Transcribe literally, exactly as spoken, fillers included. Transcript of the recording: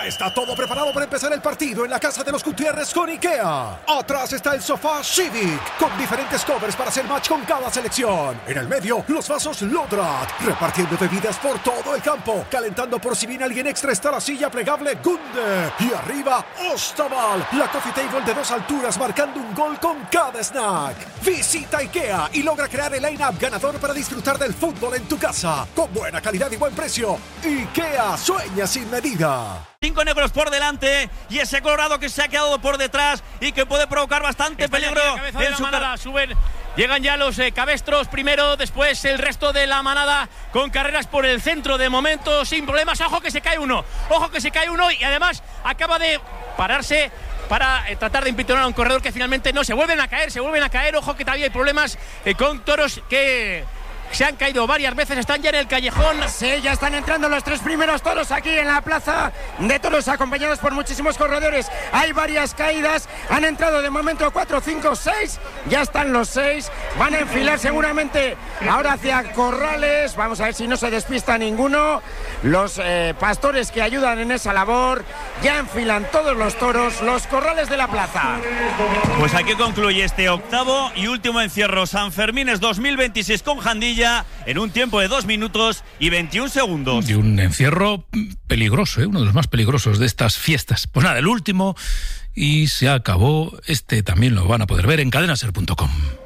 Ya está todo preparado para empezar el partido en la casa de los Gutiérrez con IKEA. Atrás está el sofá Civic, con diferentes covers para hacer match con cada selección. En el medio, los vasos Lodrat, repartiendo bebidas por todo el campo. Calentando por si viene alguien extra está la silla plegable Gunde. Y arriba, Ostaval, la coffee table de dos alturas marcando un gol con cada snack. Visita IKEA y logra crear el line-up ganador para disfrutar del fútbol en tu casa. Con buena calidad y buen precio. IKEA, sueña sin medida. Cinco negros por delante y ese Colorado que se ha quedado por detrás y que puede provocar bastante Está peligro en su manada. Suben, llegan ya los eh, cabestros primero, después el resto de la manada con carreras por el centro de momento sin problemas. Ojo que se cae uno, ojo que se cae uno y además acaba de pararse para eh, tratar de impitonar a un corredor que finalmente no, se vuelven a caer, se vuelven a caer. Ojo que todavía hay problemas eh, con toros que se han caído varias veces, están ya en el callejón. Sí, ya están entrando los tres primeros toros aquí en la plaza de toros, acompañados por muchísimos corredores. Hay varias caídas, han entrado de momento cuatro, cinco, seis, ya están los seis, van a enfilar seguramente ahora hacia corrales. Vamos a ver si no se despista ninguno. Los eh, pastores que ayudan en esa labor ya enfilan todos los toros, los corrales de la plaza. Pues aquí concluye este octavo y último encierro Sanfermines dos mil veintiséis con Jandilla en un tiempo de dos minutos y veintiún segundos. Y un encierro peligroso, ¿eh? Uno de los más peligrosos de estas fiestas. Pues nada, el último y se acabó. Este también lo van a poder ver en cadena ser punto com.